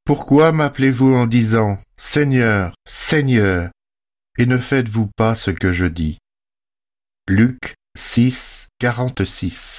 Pourquoi m'appelez-vous en disant « Seigneur, Seigneur » et ne faites-vous pas ce que je dis? Luc 6, 46.